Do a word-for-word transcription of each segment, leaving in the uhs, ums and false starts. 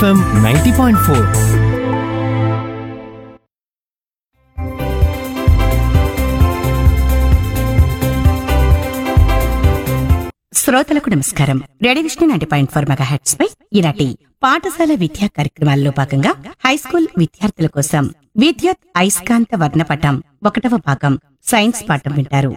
FM ninety point four. శ్రోతలకు నమస్కారం. Radio Vishnu ninety point four mega hertz పై ఈనాటి పాఠశాల విద్యా కార్యక్రమాల్లో భాగంగా హైస్కూల్ విద్యార్థుల కోసం విద్యుత్ అయస్కాంత వర్ణపటం ఒకటవ భాగం సైన్స్ పాఠం వింటారు.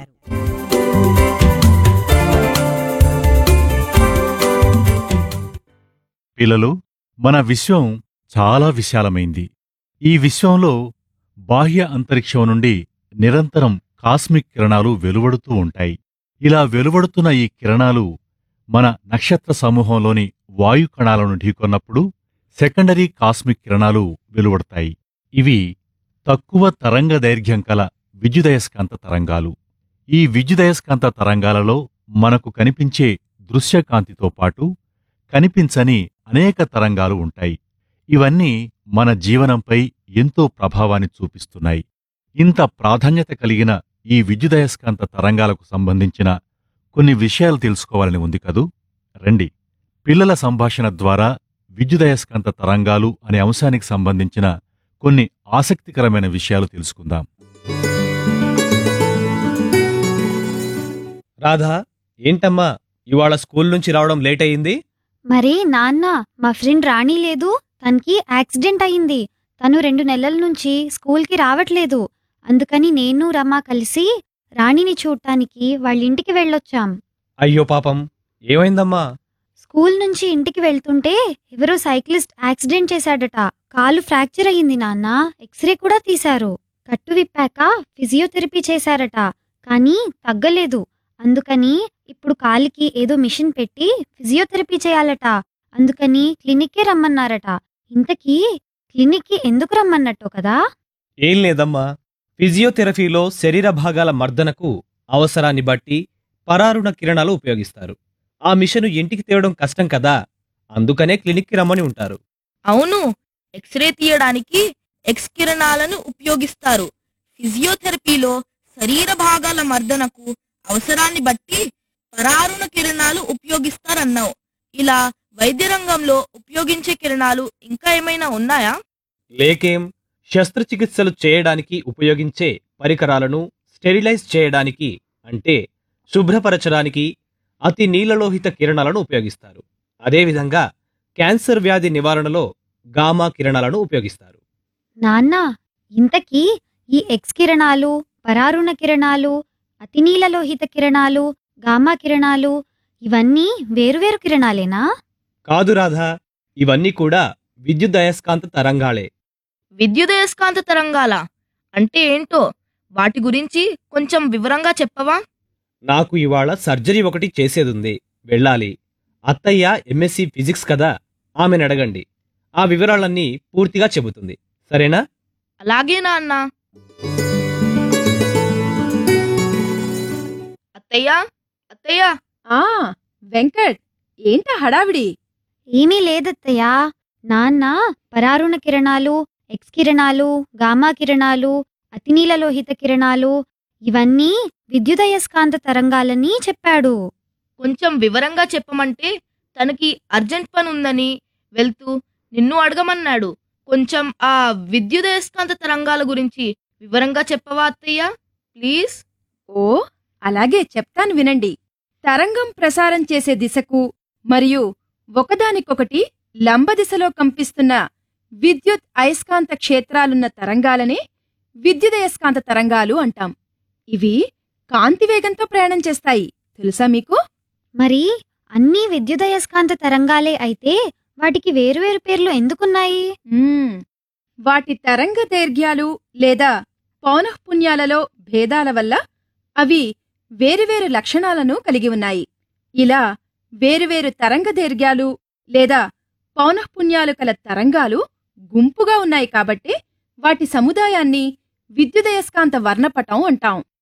పిల్లలు, మన విశ్వం చాలా విశాలమైంది. ఈ విశ్వంలో బాహ్య అంతరిక్షం నుండి నిరంతరం కాస్మిక్ కిరణాలు వెలువడుతూ ఉంటాయి. ఇలా వెలువడుతున్న ఈ కిరణాలు మన నక్షత్ర సమూహంలోని వాయు కణాలను ఢీకొన్నప్పుడు సెకండరీ కాస్మిక్ కిరణాలు వెలువడతాయి. ఇవి తక్కువ తరంగ దైర్ఘ్యం కల విద్యుదయస్కాంత తరంగాలు. ఈ విద్యుదయస్కాంత తరంగాలలో మనకు కనిపించే దృశ్యకాంతితో పాటు కనిపించని అనేక తరంగాలు ఉంటాయి. ఇవన్నీ మన జీవనంపై ఎంతో ప్రభావాన్ని చూపిస్తున్నాయి. ఇంత ప్రాధాన్యత కలిగిన ఈ విద్యుదయస్కాంత తరంగాలకు సంబంధించిన కొన్ని విషయాలు తెలుసుకోవాలని ఉంది కదూ. రండి, పిల్లల సంభాషణ ద్వారా విద్యుదయస్కాంత తరంగాలు అనే అంశానికి సంబంధించిన కొన్ని ఆసక్తికరమైన విషయాలు తెలుసుకుందాం. రాధా, ఏంటమ్మా ఇవాళ స్కూల్ నుంచి రావడం లేట్ అయింది? మరే నాన్న, మా ఫ్రెండ్ రాణి లేదు, తనకి యాక్సిడెంట్ అయింది. తను రెండు నెలల నుంచి స్కూల్కి రావట్లేదు. అందుకని నేను రమా కలిసి రాణిని చూడటానికి వాళ్ళింటికి వెళ్ళొచ్చాం. అయ్యో పాపం, ఏమైందమ్మా? స్కూల్ నుంచి ఇంటికి వెళ్తుంటే ఎవరో సైక్లిస్ట్ యాక్సిడెంట్ చేశాడట. కాలు ఫ్రాక్చర్ అయ్యింది నాన్న. ఎక్స్రే కూడా తీశారు. కట్టు విప్పాక ఫిజియోథెరపీ చేశారట, కానీ తగ్గలేదు. అందుకని ఇప్పుడు కాలికి ఏదో మిషన్ పెట్టి ఫిజియోథెరపీ చేయాలట. అందుకని క్లినిక్కే రమ్మన్నారట. ఇంతకీ క్లినిక్కి ఎందుకు రమ్మన్నట్టు కదా? ఏం లేదమ్మా, ఫిజియోథెరపీలో శరీర భాగాల మర్దనకు అవసరాన్ని బట్టి పరారుణ కిరణాలు ఉపయోగిస్తారు. ఆ మిషను ఇంటికి తేవడం కష్టం కదా, అందుకనే క్లినిక్కి రమ్మని ఉంటారు. అవును, ఎక్స్రే తీయడానికి ఎక్స్ కిరణాలను ఉపయోగిస్తారు. ఫిజియోథెరపీలో శరీర భాగాల మర్దనకు అవసరాన్ని బట్టి పరారుణ కిరణాలు ఉపయోగిస్తారన్నావు. ఇలా వైద్య రంగంలో ఉపయోగించే కిరణాలు ఇంకా ఏమైనా ఉన్నాయా? లేకేం, శస్త్రచికిత్సలు చేయడానికి ఉపయోగించే పరికరాలను స్టెరిలైజ్ చేయడానికి, అంటే శుభ్రపరచడానికి అతి నీలలోహిత కిరణాలను ఉపయోగిస్తారు. అదేవిధంగా క్యాన్సర్ వ్యాధి నివారణలో గామా కిరణాలను ఉపయోగిస్తారు. నాన్న, ఇంతకీ ఈ ఎక్స్ కిరణాలు, పరారుణ కిరణాలు, అతినీలలోహిత కిరణాలు, గామా కిరణాలు ఇవన్నీ వేరువేరు కిరణాలేనా? కాదు రాధా, ఇవన్నీ కూడా విద్యుదయస్కాంత తరంగాలే. విద్యుదయస్కాంత తరంగాల అంటే ఏంటో వాటి గురించి కొంచెం వివరంగా చెప్పవా? నాకు ఇవాళ సర్జరీ ఒకటి చేసేదుంది, వెళ్ళాలి. అత్తయ్య ఎంఎస్సి ఫిజిక్స్ కదా, ఆమెను అడగండి. ఆ వివరాలన్నీ పూర్తిగా చెబుతుంది, సరేనా? అలాగే నాన్న. అత్తయ్యా అత్తయ్యా ఆ వెంకట్, ఏంట హడావిడి? ఏమీ లేదత్తయ్యా. నాన్న పరారుణ కిరణాలు, ఎక్స్ కిరణాలు, గామా కిరణాలు, అతినీలలోహిత కిరణాలు ఇవన్నీ విద్యుదయస్కాంత తరంగాలని చెప్పాడు. కొంచెం వివరంగా చెప్పమంటే తనకి అర్జెంట్ పని ఉందని వెళ్తూ నిన్ను అడగమన్నాడు. కొంచెం ఆ విద్యుదయస్కాంత తరంగాల గురించి వివరంగా చెప్పవా అత్తయ్యా, ప్లీజ్? ఓ అలాగే, చెప్తాను వినండి. తరంగం ప్రసారం చేసే దిశకు మరియు ఒకదానికొకటి లంబదిశలో కంపిస్తున్న విద్యుత్ అయస్కాంత క్షేత్రాలున్న తరంగాలనే విద్యుదయస్కాంత తరంగాలు అంటాం. ఇవి కాంతివేగంతో ప్రయాణం చేస్తాయి, తెలుసా మీకు? మరి అన్నీ విద్యుదయస్కాంత తరంగాలే అయితే వాటికి వేరువేరు పేర్లు ఎందుకున్నాయి? మ్మ్, వాటి తరంగ దైర్ఘ్యాలు లేదా పౌనఃపున్యాలలో భేదాల వల్ల అవి వేరువేరు లక్షణాలను కలిగి ఉన్నాయి. ఇలా వేరువేరు తరంగ దైర్ఘ్యాలు లేదా పౌనఃపున్యాలు కల తరంగాలు గుంపుగా ఉన్నాయి కాబట్టి వాటి సముదాయాన్ని విద్యుదయస్కాంత వర్ణపటం అంటాం.